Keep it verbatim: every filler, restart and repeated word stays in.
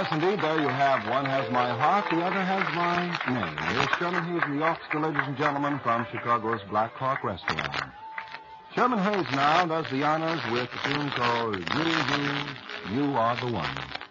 Yes, indeed. There you have One Has My Heart, the other has my name. Here's Sherman Hayes in the orchestra, ladies and gentlemen, from Chicago's Black Hawk Restaurant. Sherman Hayes now does the honors with a tune called You, You, You Are the One.